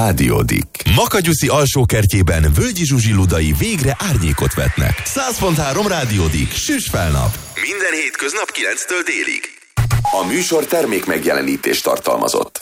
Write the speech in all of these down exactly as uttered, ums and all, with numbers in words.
Rádió Dick. Makanyuszi alsókertjében Völgyi Zsuzsi ludai végre árnyékot vetnek. száz pont három Rádió Dick. Süss fel nap! Minden hétköznap kilenctől délig. A műsor termék megjelenítést tartalmazott.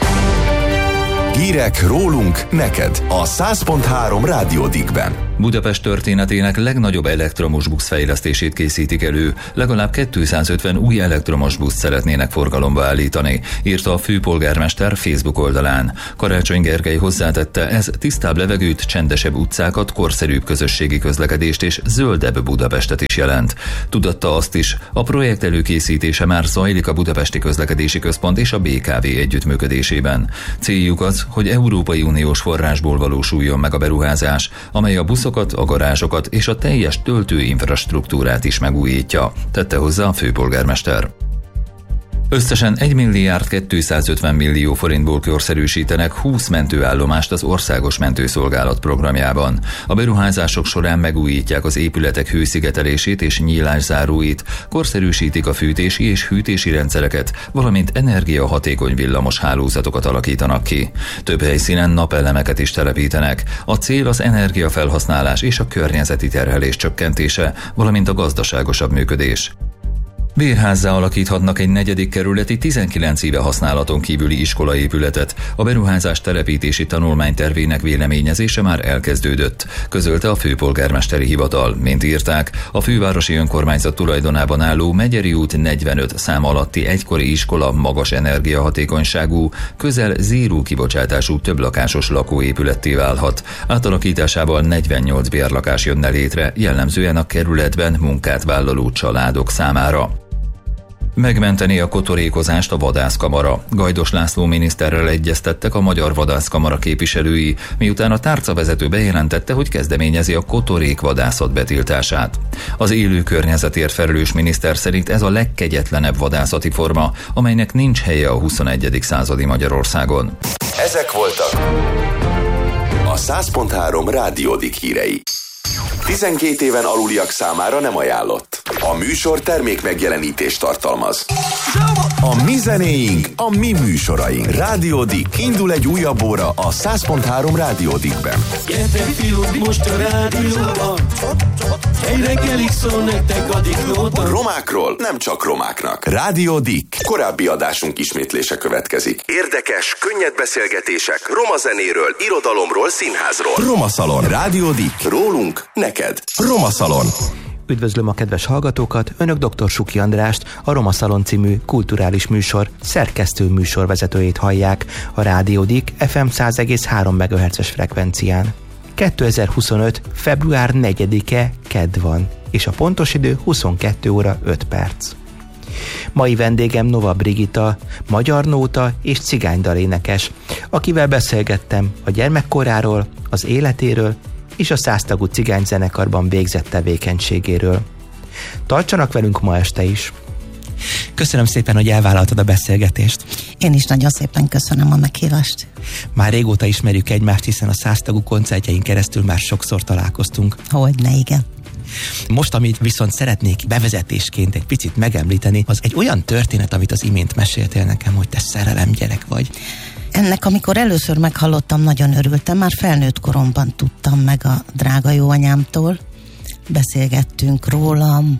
Hírek rólunk, neked a száz pont három Rádió Dickben. Budapest történetének legnagyobb elektromos busz fejlesztését készítik elő. Legalább kétszázötven új elektromos buszt szeretnének forgalomba állítani, írta a főpolgármester Facebook oldalán. Karácsony Gergely hozzátette, ez tisztább levegőt, csendesebb utcákat, korszerűbb közösségi közlekedést és zöldebb Budapestet is jelent. Tudatta azt is, a projekt előkészítése már zajlik a Budapesti Közlekedési Központ és a bé ká vé együttműködésében. Céljuk az, hogy Európai Uniós forrásból valósuljon meg a beruházás, amely a buszokat, a garázsokat és a teljes töltőinfrastruktúrát is megújítja, tette hozzá a főpolgármester. Összesen egy milliárd kétszázötven millió forintból korszerűsítenek húsz mentőállomást az Országos Mentőszolgálat programjában. A beruházások során megújítják az épületek hőszigetelését és nyílászáróit, korszerűsítik a fűtési és hűtési rendszereket, valamint energiahatékony villamos hálózatokat alakítanak ki. Több helyszínen napelemeket is telepítenek. A cél az energiafelhasználás és a környezeti terhelés csökkentése, valamint a gazdaságosabb működés. Bérházzá alakíthatnak egy negyedik kerületi tizenkilenc éve használaton kívüli iskolaépületet. A beruházás telepítési tanulmánytervének véleményezése már elkezdődött, közölte a főpolgármesteri hivatal. Mint írták, a fővárosi önkormányzat tulajdonában álló Megyeri út negyvenöt szám alatti egykori iskola magas energiahatékonyságú, közel zéró kibocsátású többlakásos lakóépületté válhat. Átalakításával negyvennyolc bérlakás jönne létre, jellemzően a kerületben munkát vállaló családok számára. Megmenteni a kotorékozást a vadászkamara. Gajdos László miniszterrel egyeztettek a Magyar Vadászkamara képviselői, miután a tárcavezető bejelentette, hogy kezdeményezi a kotorékvadászat betiltását. Az élő környezetért felelős miniszter szerint ez a legkegyetlenebb vadászati forma, amelynek nincs helye a huszonegyedik századi Magyarországon. Ezek voltak a száz pont három Rádió Dick hírei. tizenkét éven aluliak számára nem ajánlott. A műsor termék megjelenítést tartalmaz. A mi zenéink, a mi műsoraink. Rádió Dick. Indul egy újabb óra a száz pont három Rádió Dickben. Gyertek fiúk, most a rádióban. Egy reggelig szól nektek a Dicknóta. Romákról nem csak romáknak. Rádió Dick. Korábbi adásunk ismétlése következik. Érdekes, könnyed beszélgetések roma zenéről, irodalomról, színházról. Roma Szalon. Rádió Dick. Rólunk, neked. Roma Szalon. Üdvözlöm a kedves hallgatókat, Önök dr. Suki Andrást, a Roma Szalon című kulturális műsor szerkesztő műsorvezetőjét hallják a Rádió Dick ef em száz egész három megahertzes frekvencián. kétezer-huszonöt. február negyedike kedd van, és a pontos idő huszonkettő óra öt perc. Mai vendégem Nova Brigitta, magyar nóta és cigánydalénekes, akivel beszélgettem a gyermekkoráról, az életéről és a száztagú cigányzenekarban végzett tevékenységéről. Tartsanak velünk ma este is! Köszönöm szépen, hogy elvállaltad a beszélgetést. Én is nagyon szépen köszönöm a meghívást. Már régóta ismerjük egymást, hiszen a száztagú koncertjein keresztül már sokszor találkoztunk. Hogyne, igen. Most, amit viszont szeretnék bevezetésként egy picit megemlíteni, az egy olyan történet, amit az imént meséltél nekem, hogy te szerelem gyerek vagy. Ennek, amikor először meghallottam, nagyon örültem. Már felnőtt koromban tudtam meg a drága jó anyámtól. Beszélgettünk rólam,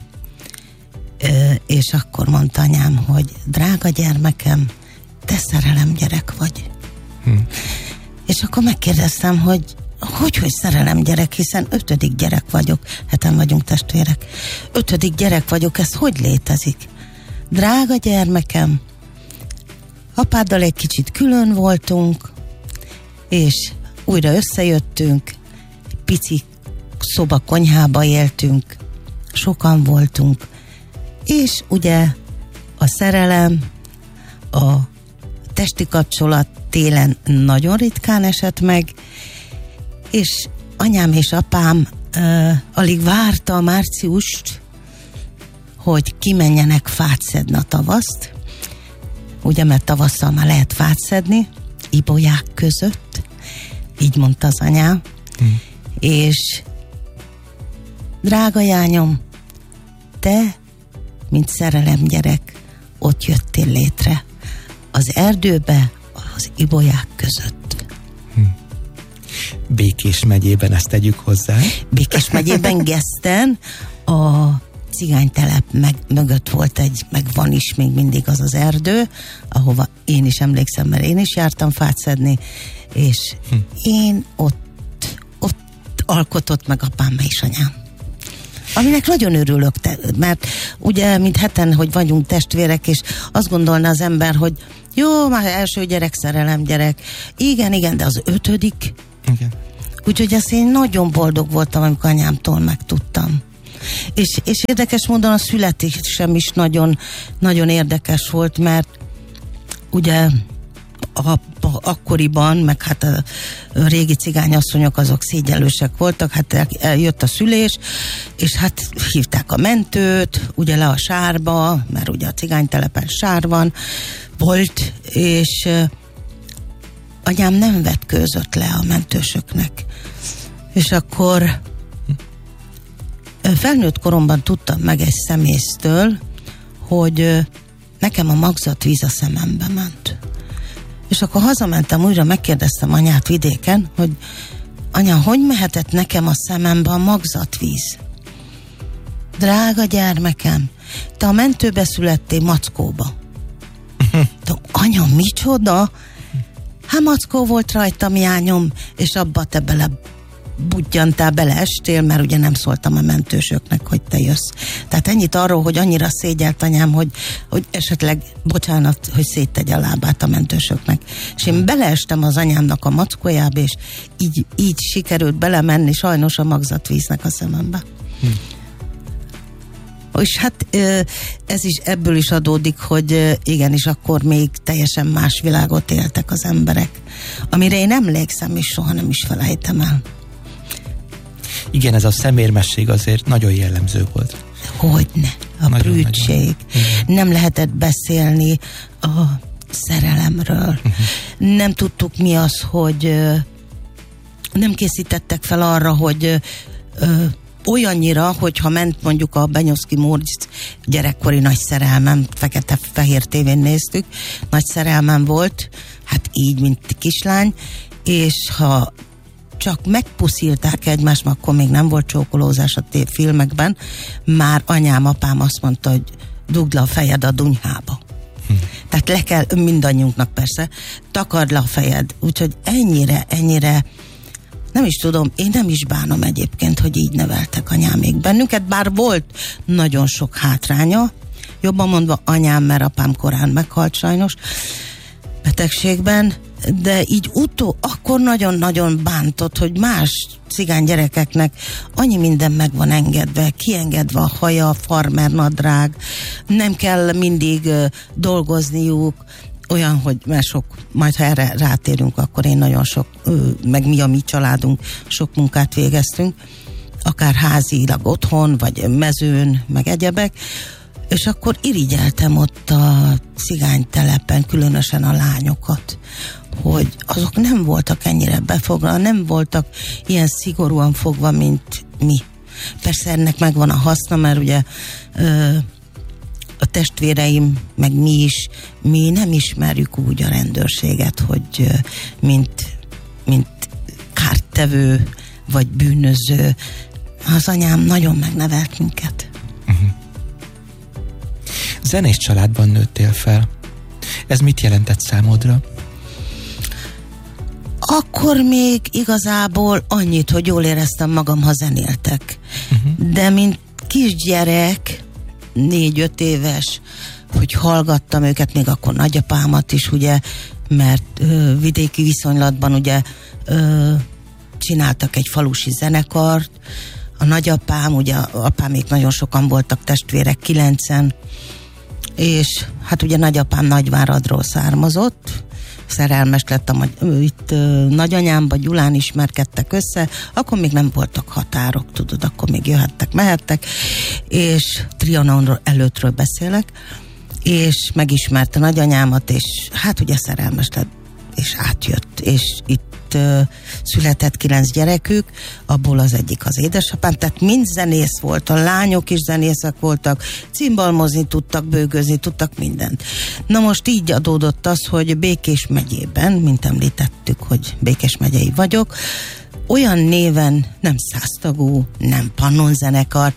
és akkor mondta anyám, hogy drága gyermekem, te szerelem gyerek vagy. Hm. És akkor megkérdeztem, hogy hogy, hogy szerelem gyerek, hiszen ötödik gyerek vagyok, heten vagyunk testvérek. Ötödik gyerek vagyok, ez hogy létezik? Drága gyermekem, apáddal egy kicsit külön voltunk, és újra összejöttünk, pici szoba konyhába éltünk, sokan voltunk, és ugye a szerelem, a testi kapcsolat télen nagyon ritkán esett meg, és anyám és apám uh, alig várta a márciust, hogy kimenjenek fát szedni a tavaszt, ugye, mert tavasszal már lehet fát szedni, ibolyák között, így mondta az anyám, hmm. és drága jányom, te, mint szerelem gyerek, ott jöttél létre, az erdőbe, az ibolyák között. Hmm. Békés megyében, ezt tegyük hozzá. Békés megyében, Geszten, a cigánytelep meg, mögött volt egy, meg van is még mindig az az erdő, ahova én is emlékszem, mert én is jártam fát szedni, és hm. én ott, ott alkotott meg apám és anyám. Aminek nagyon örülök, mert ugye, mint heten, hogy vagyunk testvérek, és azt gondolna az ember, hogy jó, már első gyerek, szerelem gyerek. Igen, igen, de az ötödik. Igen. Úgyhogy ezt én nagyon boldog voltam, amikor anyámtól megtudtam. És, és érdekes módon a születésem is nagyon, nagyon érdekes volt, mert ugye a, a, akkoriban, meg hát a, a régi cigányasszonyok azok szégyellősek voltak, hát jött a szülés, és hát hívták a mentőt, ugye le a sárba, mert ugye a cigánytelepen sár van, volt, és uh, anyám nem vetkőzött le a mentősöknek. És akkor uh, felnőtt koromban tudtam meg egy szemésztől, hogy uh, nekem a magzatvíz a szemembe ment. És akkor hazamentem, újra megkérdeztem anyát vidéken, hogy anya, hogy mehetett nekem a szemembe a magzatvíz? Drága gyermekem, te a mentőbe születtél Mackóba. De anya, micsoda? Hát Mackó volt rajtam jányom, és abba te bele budjantál, beleestél, mert ugye nem szóltam a mentősöknek, hogy te jössz. Tehát ennyit arról, hogy annyira szégyelt anyám, hogy, hogy esetleg, bocsánat, hogy széttegye a lábát a mentősöknek. És én beleestem az anyámnak a mackójába, és így, így sikerült belemenni sajnos a magzatvíznek a szemembe. Hm. És hát ez is ebből is adódik, hogy igenis akkor még teljesen más világot éltek az emberek, amire én emlékszem, és soha nem is felejtem el. Igen, ez a szemérmesség azért nagyon jellemző volt. Hogyne, a prűdség. Nem lehetett beszélni a szerelemről. Uh-huh. Nem tudtuk mi az, hogy nem készítettek fel arra, hogy olyannyira, hogyha ment mondjuk a Benyovszky Móricz gyerekkori nagy szerelmem, fekete-fehér tévén néztük, nagy szerelmem volt, hát így, mint kislány, és ha csak megpuszilták egymást, akkor még nem volt csókolózás a té- filmekben, már anyám, apám azt mondta, hogy dugd le a fejed a dunyhába. Hm. Tehát le kell, mindannyiunknak persze, takard le a fejed. Úgyhogy ennyire, ennyire nem is tudom, én nem is bánom egyébként, hogy így neveltek anyámék bennünket, bár volt nagyon sok hátránya, jobban mondva anyám, mert apám korán meghalt sajnos betegségben, de így utó, akkor nagyon-nagyon bántott, hogy más cigány gyerekeknek annyi minden meg van engedve, kiengedve a haja, a farmer nadrág, nem kell mindig uh, dolgozniuk, olyan, hogy mert sok, majd ha erre rátérünk, akkor én nagyon sok, meg mi a mi családunk, sok munkát végeztünk, akár házilag otthon, vagy mezőn, meg egyebek, és akkor irigyeltem ott a cigánytelepen, különösen a lányokat, hogy azok nem voltak ennyire befoglalva, nem voltak ilyen szigorúan fogva, mint mi. Persze ennek megvan a haszna, mert ugye ö, a testvéreim, meg mi is, mi nem ismerjük úgy a rendőrséget, hogy mint, mint kárttevő, vagy bűnöző. Az anyám nagyon megnevelt minket. Uh-huh. Zenés családban nőttél fel. Ez mit jelentett számodra? Akkor még igazából annyit, hogy jól éreztem magam, ha zenéltek. Uh-huh. De mint kisgyerek, négy-öt éves, hogy hallgattam őket, még akkor nagyapámat is, ugye, mert ö, vidéki viszonylatban ugye ö, csináltak egy falusi zenekart, a nagyapám, ugye apámék nagyon sokan voltak testvérek, kilencen, és hát ugye nagyapám Nagyváradról származott, szerelmes lett a itt ö, nagyanyámba, Gyulán ismerkedtek össze, akkor még nem voltak határok, tudod, akkor még jöhettek, mehettek, és Trianonról előttről beszélek, és megismerte nagyanyámat, és hát ugye szerelmes lett, és átjött, és itt ö, született kilenc gyerekük, abból az egyik az édesapám, tehát mind zenész volt, a lányok is zenészek voltak, cimbalmozni tudtak, bőgözni tudtak, mindent. Na most így adódott az, hogy Békés megyében, mint említettük, hogy Békés megyei vagyok, olyan néven, nem száztagú, nem pannonzenekar,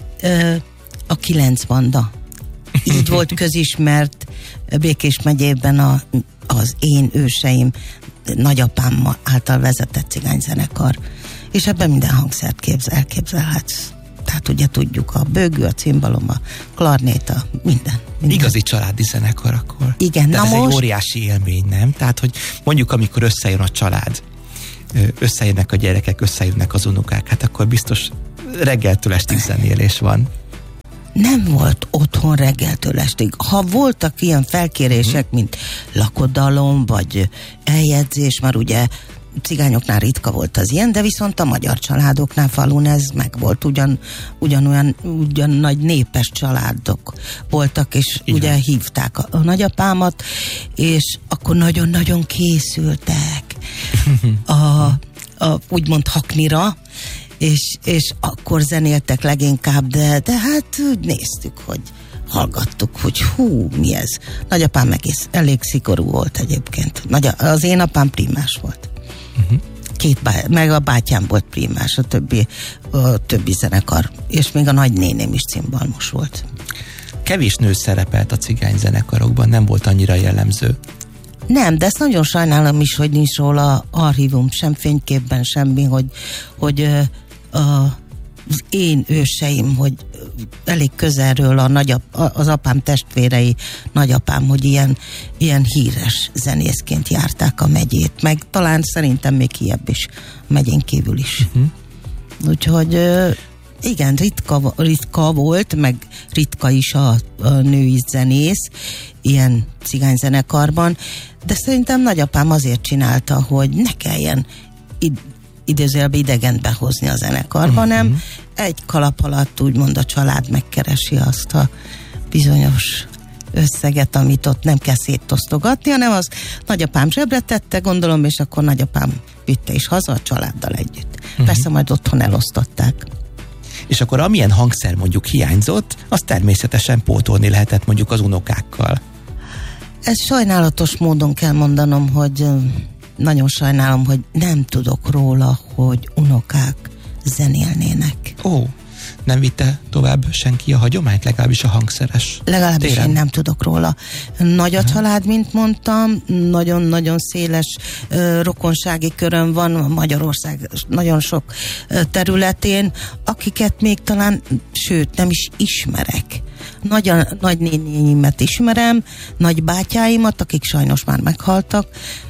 a kilenc banda. Így volt közismert Békés megyében a, az én őseim, nagyapám által vezetett cigányzenekar. És ebben minden hangszert képzel, elképzelhetsz. Tehát ugye tudjuk, a bőgő, a cimbalom, a klarnéta, minden, minden. Igazi családi zenekar akkor. Igen, tehát na ez most... egy óriási élmény, nem? Tehát, hogy mondjuk, amikor összejön a család, összejönnek a gyerekek, összejönnek az unokák, hát akkor biztos reggeltől estig zenélés van. Nem volt otthon reggeltől estig. Ha voltak ilyen felkérések, hmm. mint lakodalom, vagy eljegyzés, már ugye cigányoknál ritka volt az ilyen, de viszont a magyar családoknál falun ez meg volt, ugyan, ugyanolyan ugyan nagy népes családok voltak, és igen. ugye hívták a, a nagyapámat, és akkor nagyon-nagyon készültek a, a úgymond haknira, és, és akkor zenéltek leginkább, de, de hát úgy néztük, hogy hallgattuk, hogy hú, mi ez. Nagyapám egész elég szigorú volt egyébként. Nagy, az én apám primás volt. Uh-huh. Két bá, meg a bátyám volt primás, a többi, a többi zenekar, és még a nagynéném is cimbalmos volt. Kevés nő szerepelt a cigány zenekarokban, nem volt annyira jellemző. Nem, de ezt nagyon sajnálom is, hogy nincs róla archívum, sem fényképben, semmi, hogy, hogy a, az én őseim, hogy elég közelről a nagyap, az apám testvérei, nagyapám, hogy ilyen, ilyen híres zenészként járták a megyét, meg talán szerintem még kiebb is, a megyén kívül is. Uh-huh. Úgyhogy igen, ritka, ritka volt, meg ritka is a, a női zenész ilyen cigányzenekarban, de szerintem nagyapám azért csinálta, hogy ne kelljen id- idézőjelbe idegent behozni a zenekarba, uh-huh. hanem egy kalap alatt úgymond a család megkeresi azt a bizonyos összeget, amit ott nem kell széttosztogatni, hanem az nagyapám zsebre tette, gondolom, és akkor nagyapám vitte is haza a családdal együtt. Uh-huh. Persze majd otthon elosztották. És akkor amilyen hangszer mondjuk hiányzott, azt természetesen pótolni lehetett mondjuk az unokákkal. Ez sajnálatos módon kell mondanom, hogy nagyon sajnálom, hogy nem tudok róla, hogy unokák zenélnének. Ó, nem vitte tovább senki a hagyományt, legalábbis a hangszeres Legalábbis téren. Én nem tudok róla. Nagy a család, mint mondtam, nagyon-nagyon széles uh, rokonsági köröm van Magyarország nagyon sok uh, területén, akiket még talán, sőt, nem is ismerek. Nagy a, nagynénéimet ismerem, nagybátyáimat, akik sajnos már meghaltak,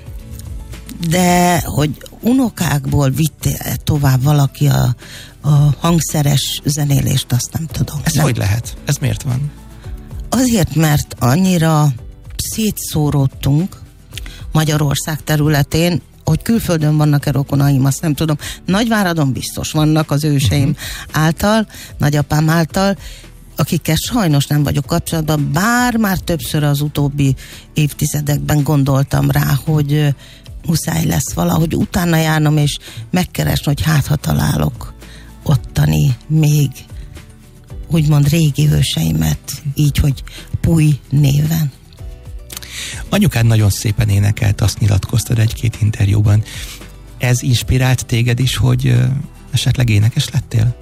de hogy unokákból vitte tovább valaki a, a hangszeres zenélést, azt nem tudom. Ez nem. Hogy lehet? Ez miért van? Azért, mert annyira szétszóródtunk Magyarország területén, hogy külföldön vannak-e rokonaim, azt nem tudom. Nagyváradon biztos vannak az őseim uh-huh. által, nagyapám által, akikkel sajnos nem vagyok kapcsolatban, bár már többször az utóbbi évtizedekben gondoltam rá, hogy muszáj lesz valahogy utána járnom, és megkeresni, hogy hát ha találok ottani még úgymond régi őseimet, így, hogy Puy néven. Anyukád nagyon szépen énekelt, azt nyilatkoztad egy-két interjúban. Ez inspirált téged is, hogy uh, esetleg énekes lettél?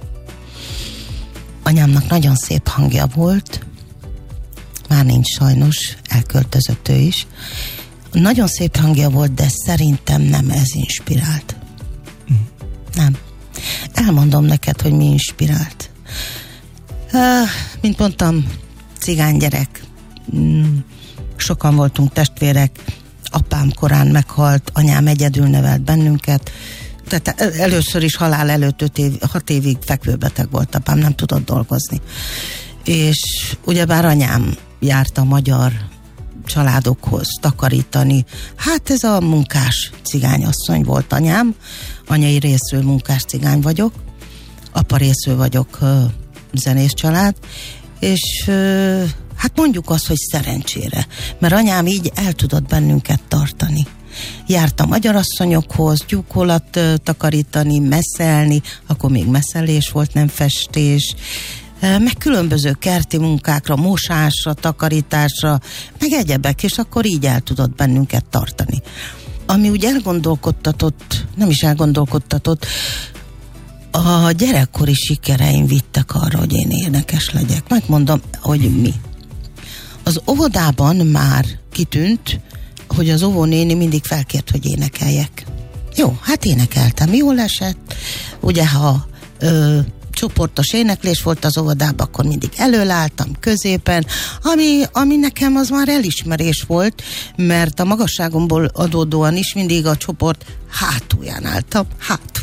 Anyámnak nagyon szép hangja volt, már nincs sajnos, elköltözött ő is. Nagyon szép hangja volt, de szerintem nem ez inspirált. Mm. Nem. Elmondom neked, hogy mi inspirált. Uh, mint mondtam, cigány gyerek. Mm, sokan voltunk testvérek, apám korán meghalt, anyám egyedül nevelt bennünket. Tehát először is halál előtt öt év, hat évig fekvőbeteg volt apám, nem tudott dolgozni. És ugyebár anyám járt a magyar családokhoz takarítani. Hát ez a munkás cigányasszony volt anyám. Anyai részről munkás cigány vagyok. Apa részről vagyok uh, zenész család. És uh, hát mondjuk azt, hogy szerencsére. Mert anyám így el tudott bennünket tartani. Járt a magyarasszonyokhoz, gyúkolat uh, takarítani, messzelni, akkor még messzelés volt, nem festés, meg különböző kerti munkákra, mosásra, takarításra, meg egyebek, és akkor így el tudott bennünket tartani. ami úgy elgondolkodtatott, nem is elgondolkodtatott, a gyerekkori sikereim vittek arra, hogy én énekes legyek. Megmondom, hogy mi. Az óvodában már kitűnt, hogy az óvónéni mindig felkért, hogy énekeljek. Jó, hát énekeltem, jól esett. Ugye, ha ö, csoportos éneklés volt az óvodában, akkor mindig előálltam középen, ami, ami nekem az már elismerés volt, mert a magasságomból adódóan is mindig a csoport hátulján álltam, hátul.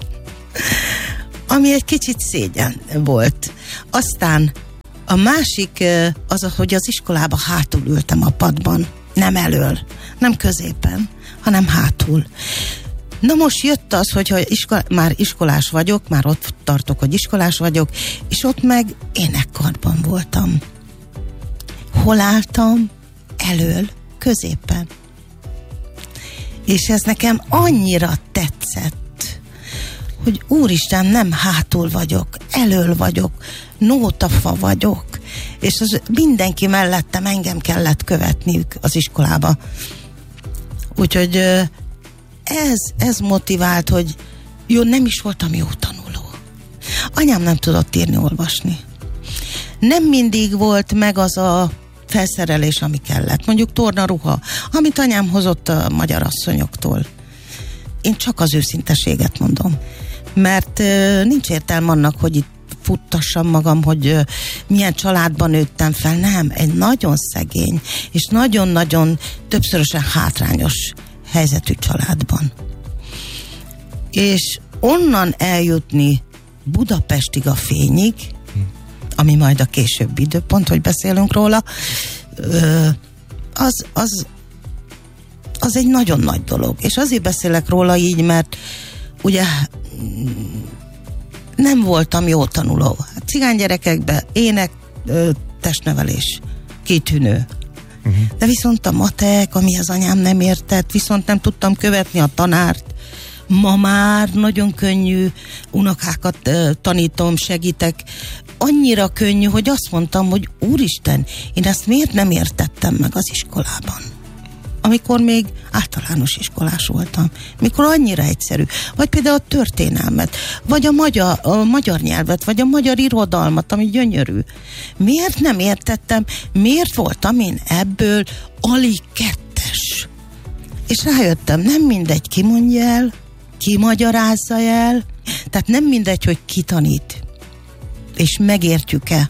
Ami egy kicsit szégyen volt. Aztán a másik az, hogy az iskolába hátul ültem a padban. Nem elől, nem középen, hanem hátul. Na most jött az, hogyha iskola, már iskolás vagyok, már ott tartok, hogy iskolás vagyok, és ott meg énekkarban voltam. Hol álltam? Elől, középen. És ez nekem annyira tetszett, hogy úristen, nem hátul vagyok, elől vagyok, nótafa vagyok, és az mindenki mellettem, engem kellett követniük az iskolába. Úgyhogy ez, ez motivált, hogy jó, nem is voltam jó tanuló. Anyám nem tudott írni, olvasni. Nem mindig volt meg az a felszerelés, ami kellett. Mondjuk tornaruha, amit anyám hozott a magyar asszonyoktól. Én csak az őszinteséget mondom. Mert uh, nincs értelme annak, hogy itt futtassam magam, hogy uh, milyen családban nőttem fel. Nem, egy nagyon szegény, és nagyon-nagyon többszörösen hátrányos helyzetű családban. És onnan eljutni Budapestig a Fényig, ami majd a későbbi időpont, hogy beszélünk róla, uh, az, az, az egy nagyon nagy dolog. És azért beszélek róla így, mert ugye nem voltam jó tanuló. A cigánygyerekekben ének, ö, testnevelés kitűnő. Uh-huh. De viszont a matek, ami az anyám nem értett, viszont nem tudtam követni a tanárt. Ma már nagyon könnyű, unokákat ö, tanítom, segítek. Annyira könnyű, hogy azt mondtam, hogy úristen, én ezt miért nem értettem meg az iskolában? Amikor még általános iskolás voltam. Mikor annyira egyszerű. Vagy például a történelmet, vagy a magyar, a magyar nyelvet, vagy a magyar irodalmat, ami gyönyörű. Miért nem értettem? Miért voltam én ebből alig kettes? És rájöttem, nem mindegy, ki mondja el, ki magyarázza el, tehát nem mindegy, hogy ki tanít. És megértjük-e?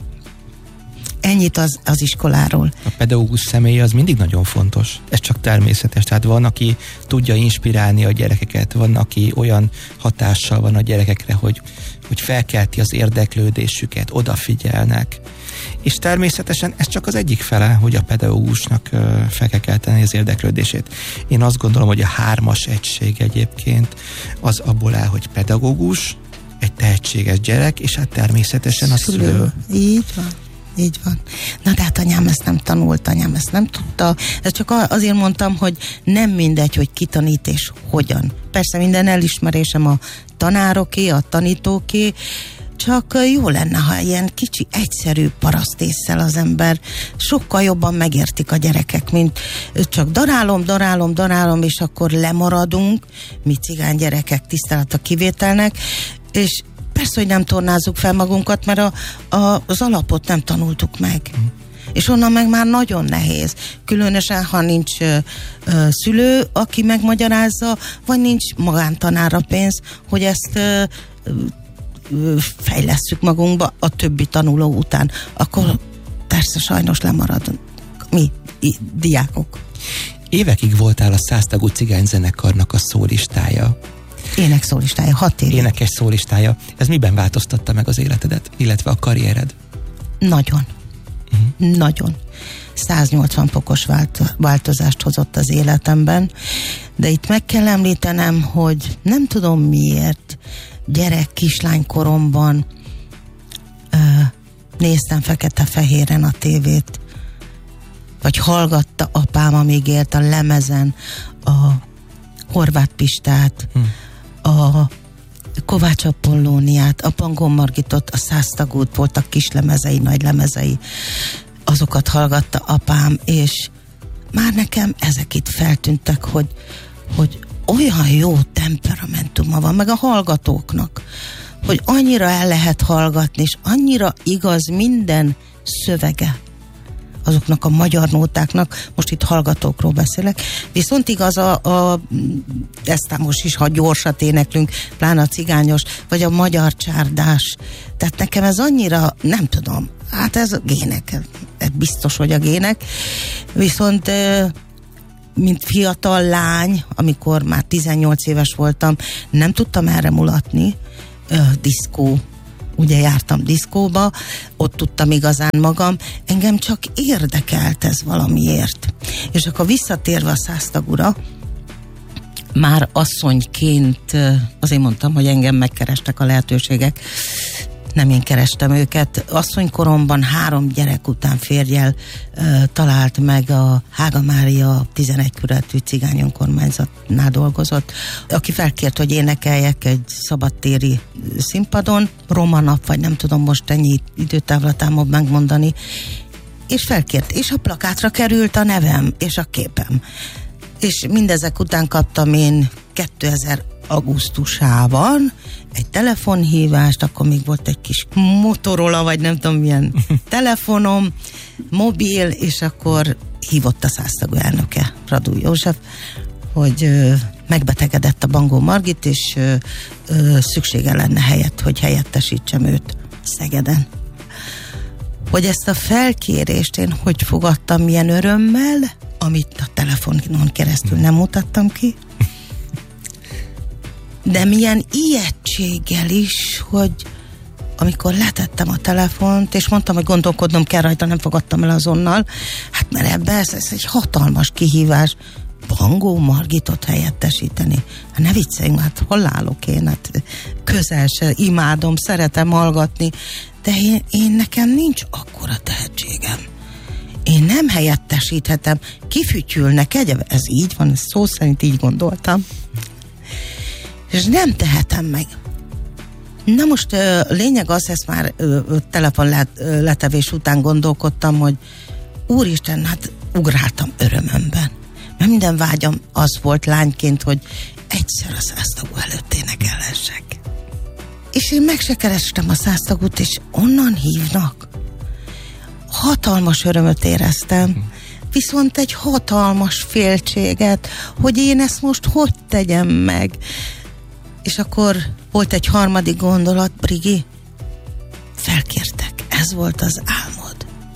Ennyit az, az iskoláról. A pedagógus személye az mindig nagyon fontos. Ez csak természetes. Tehát van, aki tudja inspirálni a gyerekeket, van, aki olyan hatással van a gyerekekre, hogy, hogy felkelti az érdeklődésüket, odafigyelnek. És természetesen ez csak az egyik fele, hogy a pedagógusnak uh, fel kell kelteni az érdeklődését. Én azt gondolom, hogy a hármas egység egyébként az abból áll, hogy pedagógus, egy tehetséges gyerek, és hát természetesen a szülő. szülő. Így van. Így van. Na de hát anyám ezt nem tanult, anyám ezt nem tudta. Ezt csak azért mondtam, hogy nem mindegy, hogy ki tanít és hogyan. Persze minden elismerésem a tanároké, a tanítóké, csak jó lenne, ha ilyen kicsi, egyszerű parasztésszel az ember sokkal jobban megértik a gyerekek, mint csak darálom, darálom, darálom, és akkor lemaradunk, mi cigány gyerekek, tisztelet a kivételnek, és persze, hogy nem tornázzuk fel magunkat, mert a, a, az alapot nem tanultuk meg. Mm. És onnan meg már nagyon nehéz. Különösen, ha nincs ö, ö, szülő, aki megmagyarázza, vagy nincs magántanára pénz, hogy ezt ö, ö, fejlesszük magunkba a többi tanuló után. Akkor persze sajnos lemaradunk mi, i, diákok. Évekig voltál a száztagú cigányzenekarnak a szólistája. Énekszólistája, hat évig. Énekes szólistája. Ez miben változtatta meg az életedet, illetve a karriered? Nagyon. Uh-huh. Nagyon. száznyolcvan fokos vált- változást hozott az életemben, de itt meg kell említenem, hogy nem tudom miért gyerek, kislány koromban ö, néztem fekete-fehéren a tévét, vagy hallgatta apám, amíg élt a lemezen a Horváth Pistát, hmm. a Kovács Apollóniát, a Pangon Margitot, a Száztagút, voltak kis lemezei, nagy lemezei, azokat hallgatta apám, és már nekem ezek itt feltűntek, hogy, hogy olyan jó temperamentuma van, meg a hallgatóknak, hogy annyira el lehet hallgatni, és annyira igaz minden szövege azoknak a magyar nótáknak, most itt hallgatókról beszélek, viszont igaz a, a ezt most is, ha gyorsat éneklünk, pláne a cigányos, vagy a magyar csárdás. Tehát nekem ez annyira, nem tudom, hát ez a gének, ez biztos, hogy a gének, viszont mint fiatal lány, amikor már tizennyolc éves voltam, nem tudtam erre mulatni, diszkó, ugye jártam diszkóba, ott tudtam igazán magam, engem csak érdekelt ez valamiért. És akkor visszatérve a száztagúra, már asszonyként, azért mondtam, hogy engem megkerestek a lehetőségek, nem én kerestem őket. Asszonykoromban három gyerek után férjel uh, talált meg a Hága Mária tizenegy kerületű cigány önkormányzatnál dolgozott, aki felkért, hogy énekeljek egy szabadtéri színpadon, Roma nap, vagy nem tudom most ennyi időtávlatámon megmondani, és felkért, és a plakátra került a nevem, és a képem. És mindezek után kaptam én kétezer augusztusában egy telefonhívást, akkor még volt egy kis Motorola, vagy nem tudom milyen telefonom, mobil, és akkor hívott a száztagú elnöke, Radó József, hogy ö, megbetegedett a Bangó Margit, és ö, ö, szüksége lenne helyett, hogy helyettesítsem őt Szegeden. Hogy ezt a felkérést én hogy fogadtam, milyen örömmel, amit a telefonon keresztül nem mutattam ki, de milyen ijegységgel is, hogy amikor letettem a telefont, és mondtam, hogy gondolkodnom kell rajta, nem fogadtam el azonnal, hát mert ebbe ez, ez egy hatalmas kihívás, Bangó Margitot helyettesíteni. Hát ne vicceljünk, hát hol állok én, hát közel se, imádom, szeretem hallgatni, de én, én nekem nincs akkora tehetségem. Én nem helyettesíthetem, kifütyülnek egyebe, ez így van, ez szó szerint így gondoltam. És nem tehetem meg. Na most ö, lényeg az, ezt már ö, ö, telefon let, ö, letevés után gondolkodtam, hogy úristen, hát ugráltam örömömben. Mert minden vágyam az volt lányként, hogy egyszer a száztagú előtt énekelhessek. És én meg se kerestem a száztagút, és onnan hívnak. Hatalmas örömöt éreztem, viszont egy hatalmas féltséget, hogy én ezt most hogy tegyem meg. És akkor volt egy harmadik gondolat, Brigi, felkértek, ez volt az álmod.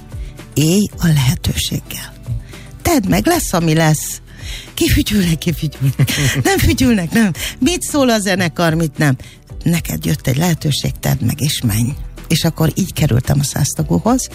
Élj a lehetőséggel. Tedd meg, lesz, ami lesz. Kifütyülnek, kifütyülnek. Nem fütyülnek, nem. Mit szól a zenekar, mit nem. Neked jött egy lehetőség, tedd meg, és menj. És akkor így kerültem a száztagúhoz,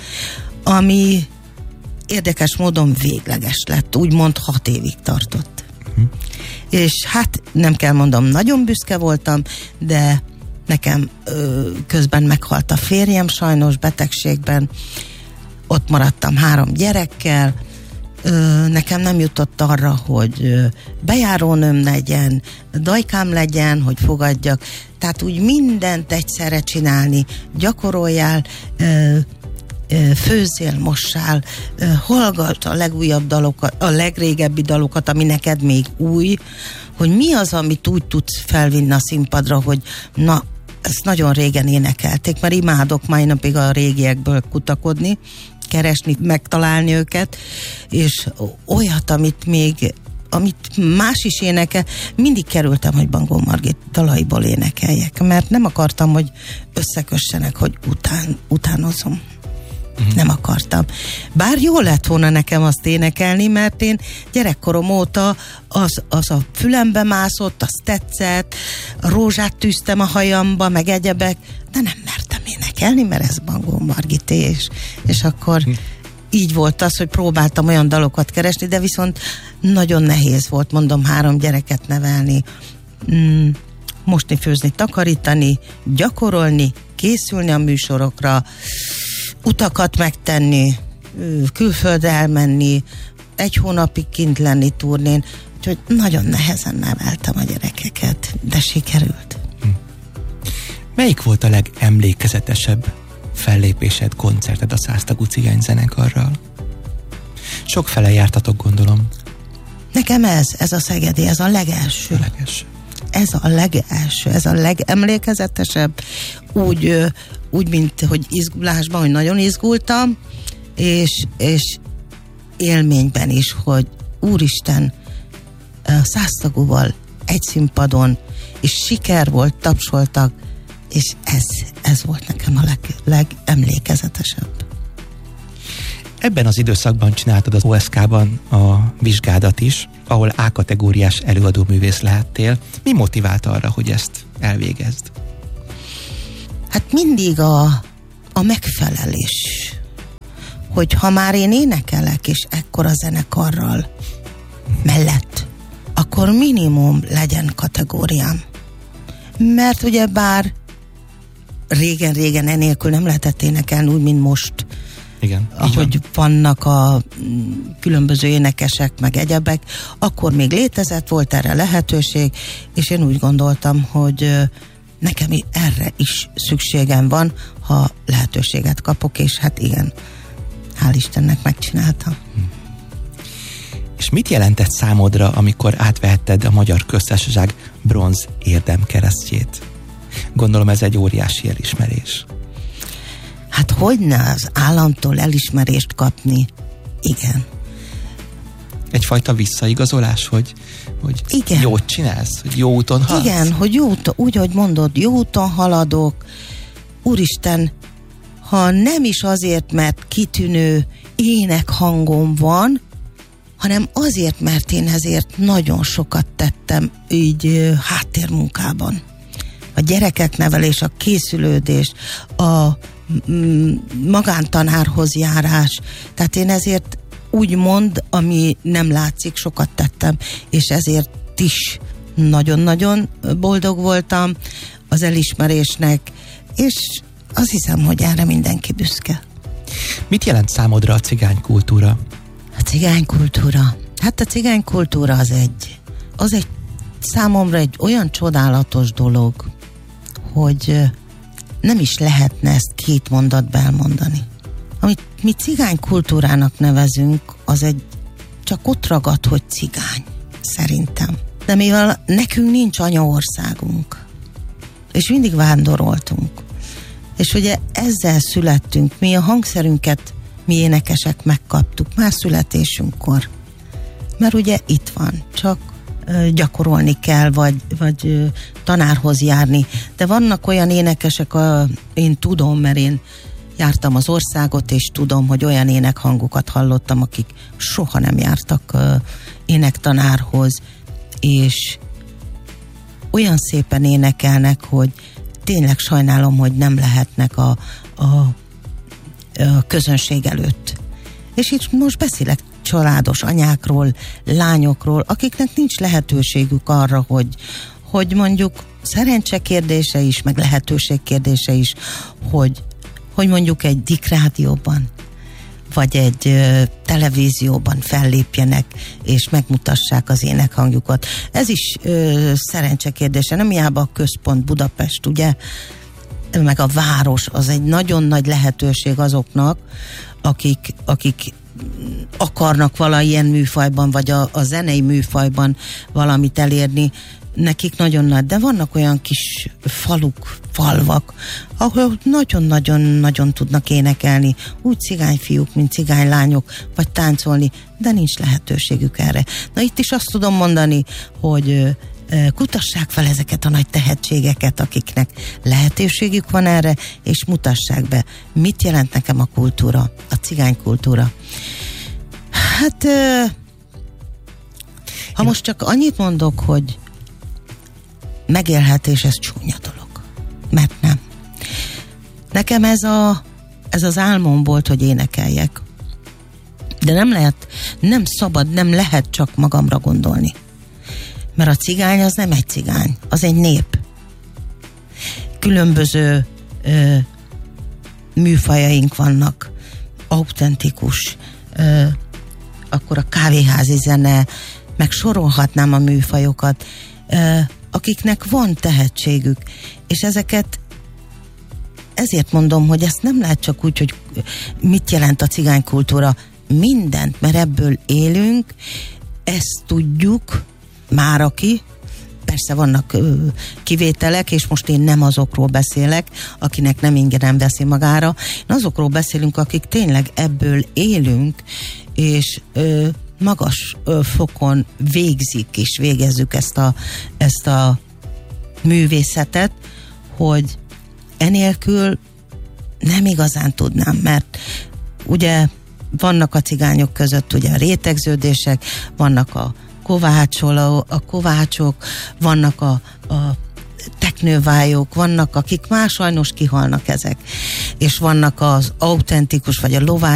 ami érdekes módon végleges lett, úgymond hat évig tartott. Hm. És hát nem kell mondom, nagyon büszke voltam, de nekem ö, közben meghalt a férjem sajnos betegségben, ott maradtam három gyerekkel, ö, nekem nem jutott arra, hogy ö, bejárónőm legyen, dajkám legyen, hogy fogadjak, tehát úgy mindent egyszerre csinálni, gyakoroljál, ö, főzzél, mossál, hallgass a legújabb dalokat, a legrégebbi dalokat, ami neked még új, hogy mi az, amit úgy tudsz felvinni a színpadra, hogy na, ezt nagyon régen énekelték, mert imádok mai napig a régiekből kutakodni, keresni, megtalálni őket, és olyat, amit még amit más is énekel, mindig kerültem, hogy Bangó Margit dalaiból énekeljek, mert nem akartam, hogy összekössenek, hogy után, utánozom. Uh-huh. Nem akartam. Bár jó lett volna nekem azt énekelni, mert én gyerekkorom óta az, az a fülembe mászott, az tetszett, a rózsát tűztem a hajamba, meg egyebek, de nem mertem énekelni, mert ez Bangó Margit, és, és akkor uh-huh. így volt az, hogy próbáltam olyan dalokat keresni, de viszont nagyon nehéz volt, mondom, három gyereket nevelni, mm, mosni, főzni, takarítani, gyakorolni, készülni a műsorokra, utakat megtenni, külföldre elmenni, egy hónapig kint lenni turnén, úgyhogy nagyon nehezen neveltem a gyerekeket, de sikerült. Hm. Melyik volt a legemlékezetesebb fellépésed, koncerted a száztagú cigányzenekarral? Sokfele jártatok, gondolom. Nekem ez, ez a szegedi, ez a legelső. A legelső. Ez a legelső, ez a legemlékezetesebb, úgy, úgy mint hogy izgulásban, hogy nagyon izgultam, és, és élményben is, hogy úristen, száztagúval egy színpadon, és siker volt, tapsoltak, és ez, ez volt nekem a leg, legemlékezetesebb. Ebben az időszakban csináltad az o es ká-ban a vizsgádat is, ahol A-kategóriás előadóművész lehettél. Mi motivált arra, hogy ezt elvégezd? Hát mindig a, a megfelelés. Hogy ha már én énekelek, és ekkora zenekarral mellett, akkor minimum legyen kategóriám. Mert ugye bár régen-régen enélkül nem lehetett énekelni úgy, mint most. Igen, ahogy vannak a különböző énekesek, meg egyebek, akkor még létezett, volt erre lehetőség, és én úgy gondoltam, hogy nekem erre is szükségem van, ha lehetőséget kapok, és hát igen, hál' Istennek megcsináltam. Hm. És mit jelentett számodra, amikor átvehetted a Magyar Köztársaság bronz érdemkeresztjét? Gondolom ez egy óriási elismerés. Hát hogyne az államtól elismerést kapni? Igen. Egyfajta visszaigazolás, hogy, hogy igen. Jót csinálsz, hogy jó úton haladsz? Igen, hogy jó úton, úgy, hogy mondod, jó úton haladok. Úristen, ha nem is azért, mert kitűnő énekhangom van, hanem azért, mert én ezért nagyon sokat tettem így háttérmunkában. A gyerekek nevelés, a készülődés, a magántanárhoz járás. Tehát én ezért úgymond, ami nem látszik, sokat tettem, és ezért is nagyon-nagyon boldog voltam az elismerésnek, és azt hiszem, hogy erre mindenki büszke. Mit jelent számodra a cigánykultúra? A cigánykultúra? Hát a cigánykultúra az egy, az egy számomra egy olyan csodálatos dolog, hogy nem is lehetne ezt két mondatba elmondani. Amit mi cigánykultúrának nevezünk, az egy csak ott ragad, hogy cigány, szerintem. De mivel nekünk nincs anyaországunk, és mindig vándoroltunk, és ugye ezzel születtünk, mi a hangszerünket, mi énekesek megkaptuk már születésünkkor. Mert ugye itt van, csak gyakorolni kell, vagy, vagy tanárhoz járni. De vannak olyan énekesek, a, én tudom, mert én jártam az országot, és tudom, hogy olyan énekhangokat hallottam, akik soha nem jártak uh, énektanárhoz, és olyan szépen énekelnek, hogy tényleg sajnálom, hogy nem lehetnek a, a, a közönség előtt. És itt most beszélek családos anyákról, lányokról, akiknek nincs lehetőségük arra, hogy, hogy mondjuk szerencse kérdése is, meg lehetőség kérdése is, hogy, hogy mondjuk egy dikrádióban, vagy egy ö, televízióban fellépjenek, és megmutassák az énekhangjukat. Ez is ö, szerencse kérdése. Nem hiába a központ Budapest, ugye, meg a város, az egy nagyon nagy lehetőség azoknak, akik, akik akarnak valamilyen műfajban, vagy a, a zenei műfajban valamit elérni, nekik nagyon nagy, de vannak olyan kis faluk, falvak, ahol nagyon-nagyon-nagyon tudnak énekelni, úgy cigányfiúk, mint cigánylányok, vagy táncolni, de nincs lehetőségük erre. Na itt is azt tudom mondani, hogy kutassák fel ezeket a nagy tehetségeket, akiknek lehetőségük van erre, és mutassák be, mit jelent nekem a kultúra, a cigánykultúra. Hát ha most csak annyit mondok, hogy megélhetés, ez csúnya dolog. Mert nem. Nekem ez, a, ez az álmom volt, hogy énekeljek. De nem lehet, nem szabad, nem lehet csak magamra gondolni. Mert a cigány az nem egy cigány, az egy nép. Különböző ö, műfajaink vannak, autentikus, ö, akkor a kávéházi zene, meg sorolhatnám a műfajokat, ö, akiknek van tehetségük, és ezeket ezért mondom, hogy ezt nem lehet csak úgy, hogy mit jelent a cigánykultúra, mindent, mert ebből élünk, ezt tudjuk, már aki, persze vannak ö, kivételek, és most én nem azokról beszélek, akinek nem ingyen veszi magára, én azokról beszélünk, akik tényleg ebből élünk, és ö, magas ö, fokon végzik és végezzük ezt a, ezt a művészetet, hogy enélkül nem igazán tudnám, mert ugye vannak a cigányok között ugye a rétegződések, vannak a kovácsoló, a kovácsok, vannak a, a teknővájók, vannak akik már sajnos kihalnak ezek, és vannak az autentikus vagy a lovány